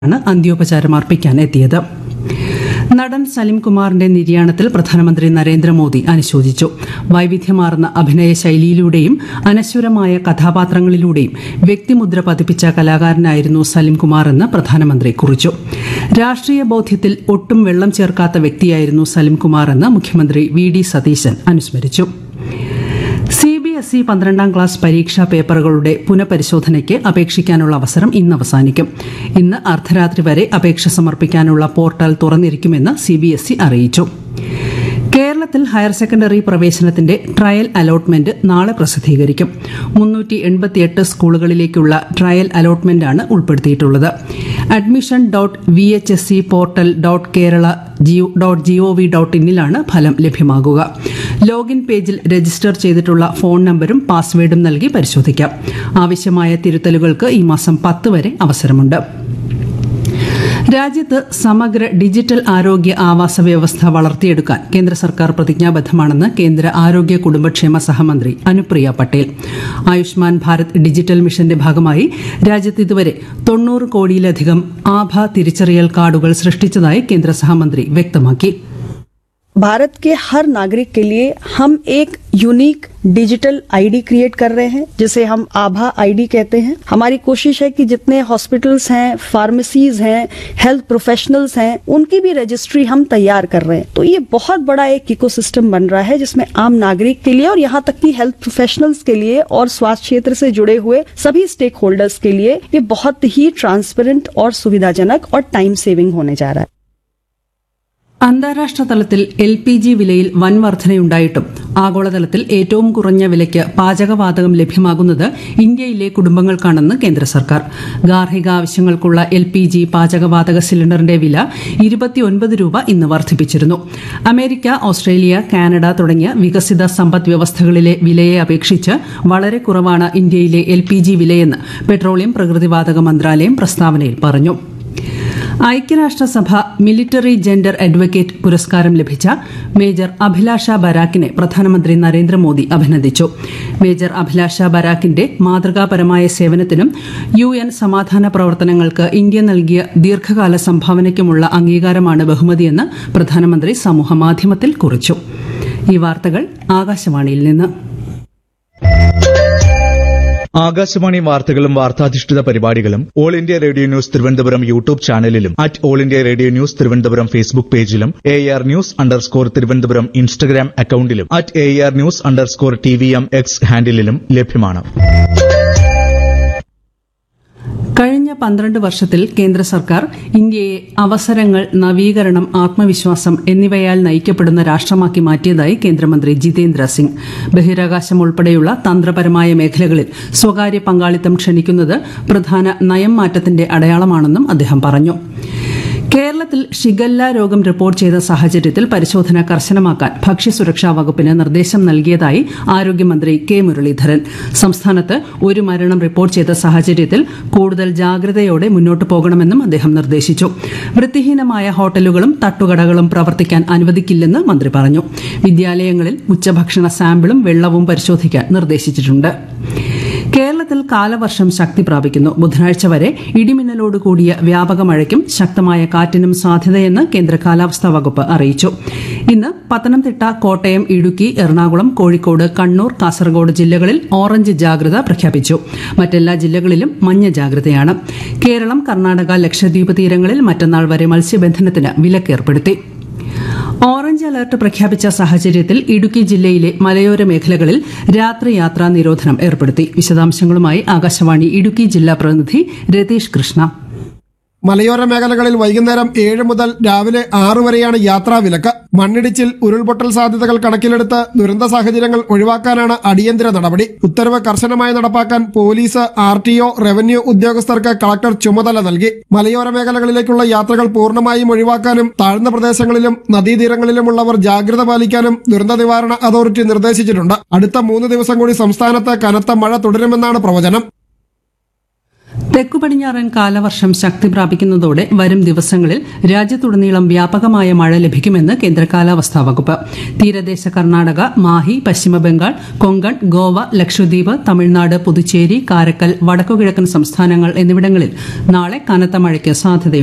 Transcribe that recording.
ാണ് അന്ത്യോപചാരം അർപ്പിക്കാനെത്തിയത്. നടൻ സലിം കുമാറിന്റെ നിര്യാണത്തിൽ പ്രധാനമന്ത്രി നരേന്ദ്രമോദി അനുശോചിച്ചു. വൈവിധ്യമാർന്ന അഭിനയ ശൈലിയിലൂടെയും അനശ്വരമായ കഥാപാത്രങ്ങളിലൂടെയും വ്യക്തിമുദ്ര പതിപ്പിച്ച കലാകാരനായിരുന്നു സലിം കുമാർ എന്ന് പ്രധാനമന്ത്രി കുറിച്ചു. രാഷ്ട്രീയ ബോധ്യത്തിൽ ഒട്ടും വെള്ളം ചേർക്കാത്ത വ്യക്തിയായിരുന്നു സലിം കുമാർ എന്ന് മുഖ്യമന്ത്രി വി.ഡി. സതീശൻ അനുസ്മരിച്ചു. CBSE 12ാം ക്ലാസ് പരീക്ഷാ പേപ്പറുകളുടെ പുനഃപരിശോധനയ്ക്ക് അപേക്ഷിക്കാനുള്ള അവസരം ഇന്ന് അവസാനിക്കും. ഇന്ന് അർദ്ധരാത്രി വരെ അപേക്ഷ സമർപ്പിക്കാനുള്ള പോർട്ടൽ തുറന്നിരിക്കുമെന്ന് CBSE അറിയിച്ചു. കേരളത്തിൽ ഹയർ സെക്കൻഡറി പ്രവേശനത്തിന്റെ ട്രയൽ അലോട്ട്മെന്റ് നാളെ പ്രസിദ്ധീകരിക്കും. 388 സ്കൂളുകളിലേക്കുള്ള ട്രയൽ അലോട്ട്മെന്റാണ് ഉൾപ്പെടുത്തിയിട്ടുള്ളത്. admission.vhscportal.kerala.gov.in ഫലം ലഭ്യമാകുക. ലോഗിൻ പേജിൽ രജിസ്റ്റർ ചെയ്തിട്ടുള്ള ഫോൺ നമ്പരും പാസ്വേഡും നൽകി പരിശോധിക്കാം. ആവശ്യമായ തിരുത്തലുകൾക്ക് ഈ മാസം 10 വരെ അവസരമുണ്ട്. രാജ്യത്ത് സമഗ്ര ഡിജിറ്റൽ ആരോഗ്യ ആവാസ വ്യവസ്ഥ വളർത്തിയെടുക്കാൻ കേന്ദ്ര സർക്കാർ പ്രതിജ്ഞാബദ്ധമാണെന്ന് കേന്ദ്ര ആരോഗ്യ കുടുംബക്ഷേമ സഹമന്ത്രി അനുപ്രിയ പട്ടേൽ. ആയുഷ്മാൻ ഭാരത് ഡിജിറ്റൽ മിഷന്റെ ഭാഗമായി രാജ്യത്ത് ഇതുവരെ 90 കോടിയിലധികം ആഭ തിരിച്ചറിയൽ കാർഡുകൾ സൃഷ്ടിച്ചതായി കേന്ദ്ര സഹമന്ത്രി വ്യക്തമാക്കി. भारत के हर नागरिक के लिए हम एक यूनिक डिजिटल आईडी क्रिएट कर रहे हैं, जिसे हम आभा आईडी कहते हैं. हमारी कोशिश है कि जितने हॉस्पिटल्स हैं, फार्मेसीज हैं, हेल्थ प्रोफेशनल्स हैं, उनकी भी रजिस्ट्री हम तैयार कर रहे हैं. तो ये बहुत बड़ा एक इकोसिस्टम बन रहा है जिसमें आम नागरिक के लिए और यहाँ तक कि हेल्थ प्रोफेशनल्स के लिए और स्वास्थ्य क्षेत्र से जुड़े हुए सभी स्टेक होल्डर्स के लिए ये बहुत ही ट्रांसपेरेंट और सुविधाजनक और टाइम सेविंग होने जा रहा है. അന്താരാഷ്ട്ര തലത്തിൽ LPG വിലയിൽ വൻ വർധനയുണ്ടായിട്ടും ആഗോളതലത്തിൽ ഏറ്റവും കുറഞ്ഞ വിലയ്ക്ക് പാചകവാതകം ലഭ്യമാകുന്നത് ഇന്ത്യയിലെ കുടുംബങ്ങൾക്കാണെന്ന് കേന്ദ്ര സർക്കാർ. ഗാർഹിക ആവശ്യങ്ങൾക്കുള്ള LPG പാചകവാതക സിലിണ്ടറിന്റെ വില 29 രൂപ ഇന്ന് വർദ്ധിപ്പിച്ചിരുന്നു. അമേരിക്ക, ഓസ്ട്രേലിയ, കാനഡ തുടങ്ങിയ വികസിത സമ്പദ് വ്യവസ്ഥകളിലെ വിലയെ അപേക്ഷിച്ച് വളരെ കുറവാണ് ഇന്ത്യയിലെ LPG വിലയെന്ന് പെട്രോളിയം പ്രകൃതിവാതക മന്ത്രാലയം പ്രസ്താവനയിൽ പറഞ്ഞു. ഐക്യരാഷ്ട്രസഭ മിലിറ്ററി ജെൻഡർ അഡ്വക്കേറ്റ് പുരസ്കാരം ലഭിച്ച മേജർ അഭിലാഷ ബരാക്കിനെ പ്രധാനമന്ത്രി നരേന്ദ്രമോദി അഭിനന്ദിച്ചു. മേജർ അഭിലാഷ ബരാക്കിന്റെ മാതൃകാപരമായ സേവനത്തിനും UN സമാധാന പ്രവർത്തനങ്ങൾക്ക് ഇന്ത്യ നൽകിയ ദീർഘകാല സംഭാവനയ്ക്കുമുള്ള അംഗീകാരമാണ് ബഹുമതിയെന്ന് പ്രധാനമന്ത്രി സമൂഹമാധ്യമത്തിൽ കുറിച്ചു. ഈ വാർത്തകൾ ആകാശവാണിയിൽ നിന്ന്. ആകാശവാണി വാർത്തകളും വാർത്താധിഷ്ഠിത പരിപാടികളും all India radio news Thiruvananthapuram YouTube ചാനലിലും all India radio news Thiruvananthapuram Facebook പേജിലും AR ന്യൂസ് തിരുവനന്തപുരം ഇൻസ്റ്റഗ്രാം അക്കൌണ്ടിലും AR ന്യൂസ് TVM X ഹാൻഡിലും ലഭ്യമാണ്. കഴിഞ്ഞ 12 വർഷത്തിൽ കേന്ദ്ര സർക്കാർ ഇന്ത്യയെ അവസരങ്ങൾ, നവീകരണം, ആത്മവിശ്വാസം എന്നിവയാൽ നയിക്കപ്പെടുന്ന രാഷ്ട്രമാക്കി മാറ്റിയതായി കേന്ദ്രമന്ത്രി ജിതേന്ദ്ര സിംഗ്. ബഹിരാകാശം ഉൾപ്പെടെയുള്ള തന്ത്രപരമായ മേഖലകളിൽ സ്വകാര്യ പങ്കാളിത്തം ക്ഷണിക്കുന്നത് പ്രധാന നയം മാറ്റത്തിന്റെ അടയാളമാണെന്നും അദ്ദേഹം പറഞ്ഞു. കേരളത്തിൽ ഷിഗല്ല രോഗം റിപ്പോർട്ട് ചെയ്ത സാഹചര്യത്തിൽ പരിശോധന കർശനമാക്കാൻ ഭക്ഷ്യസുരക്ഷാ വകുപ്പിന് നിർദ്ദേശം നൽകിയതായി ആരോഗ്യമന്ത്രി കെ മുരളീധരൻ. സംസ്ഥാനത്ത് ഒരു മരണം റിപ്പോർട്ട് ചെയ്ത സാഹചര്യത്തിൽ കൂടുതൽ ജാഗ്രതയോടെ മുന്നോട്ട് പോകണമെന്നും അദ്ദേഹം നിർദ്ദേശിച്ചു. വൃത്തിഹീനമായ ഹോട്ടലുകളും തട്ടുകടകളും പ്രവർത്തിക്കാൻ അനുവദിക്കില്ലെന്ന് മന്ത്രി പറഞ്ഞു. വിദ്യാലയങ്ങളിൽ ഉച്ചഭക്ഷണ സാമ്പിളും വെള്ളവും പരിശോധിക്കാൻ നിർദ്ദേശിച്ചിട്ടുണ്ട്. കേരളത്തിൽ കാലവർഷം ശക്തി പ്രാപിക്കുന്നു. ബുധനാഴ്ച വരെ ഇടിമിന്നലോട് കൂടിയ വ്യാപക മഴയ്ക്കും ശക്തമായ കാറ്റിനും സാധ്യതയെന്ന് കേന്ദ്ര കാലാവസ്ഥാ വകുപ്പ് അറിയിച്ചു. ഇന്ന് പത്തനംതിട്ട, കോട്ടയം, ഇടുക്കി, എറണാകുളം, കോഴിക്കോട്, കണ്ണൂർ, കാസർഗോഡ് ജില്ലകളിൽ ഓറഞ്ച് ജാഗ്രത പ്രഖ്യാപിച്ചു. മറ്റെല്ലാ ജില്ലകളിലും മഞ്ഞ ജാഗ്രതയാണ്. കേരളം, കർണാടക, ലക്ഷദ്വീപ് തീരങ്ങളിൽ മറ്റന്നാൾ വരെ മത്സ്യബന്ധനത്തിന് വിലക്കേർപ്പെടുത്തി. ഓറഞ്ച് അലർട്ട് പ്രഖ്യാപിച്ച സാഹചര്യത്തിൽ ഇടുക്കി ജില്ലയിലെ മലയോര മേഖലകളിൽ രാത്രി യാത്രാ നിരോധനം ഏർപ്പെടുത്തി. വിശദാംശങ്ങളുമായി ആകാശവാണി ഇടുക്കി ജില്ലാ പ്രതിനിധി രതീഷ് കൃഷ്ണ. മലയോര മേഖലകളിൽ വൈകുന്നേരം 7 മുതൽ രാവിലെ 6 വരെയാണ് യാത്രാവിലക്ക്. മണ്ണിടിച്ചിൽ, ഉരുൾപൊട്ടൽ സാധ്യതകൾ കണക്കിലെടുത്ത് ദുരന്ത സാഹചര്യങ്ങൾ ഒഴിവാക്കാനാണ് അടിയന്തര നടപടി. ഉത്തരവ് കർശനമായി നടപ്പാക്കാൻ പോലീസ്, RTO, റവന്യൂ ഉദ്യോഗസ്ഥർക്ക് കളക്ടർ ചുമതല നൽകി. മലയോര മേഖലകളിലേക്കുള്ള യാത്രകൾ പൂർണ്ണമായും ഒഴിവാക്കാനും താഴ്ന്ന പ്രദേശങ്ങളിലും നദീതീരങ്ങളിലുമുള്ളവർ ജാഗ്രത പാലിക്കാനും ദുരന്ത നിവാരണ അതോറിറ്റി നിർദ്ദേശിച്ചിട്ടുണ്ട്. അടുത്ത 3 ദിവസം കൂടി സംസ്ഥാനത്ത് കനത്ത മഴ തുടരുമെന്നാണ് പ്രവചനം. തെക്കു പടിഞ്ഞാറൻ കാലവർഷം ശക്തി പ്രാപിക്കുന്നതോടെ വരും ദിവസങ്ങളിൽ രാജ്യത്തുടനീളം വ്യാപകമായ മഴ ലഭിക്കുമെന്ന് കേന്ദ്ര കാലാവസ്ഥാ വകുപ്പ്. തീരദേശ കർണാടക, മാഹി, പശ്ചിമബംഗാൾ, കൊങ്കൺ, ഗോവ, ലക്ഷദ്വീപ്, തമിഴ്നാട്, പുതുച്ചേരി, കാരക്കൽ, വടക്കുകിഴക്കൻ സംസ്ഥാനങ്ങൾ എന്നിവിടങ്ങളിൽ നാളെ കനത്ത മഴയ്ക്ക് സാധ്യതയുണ്ട്.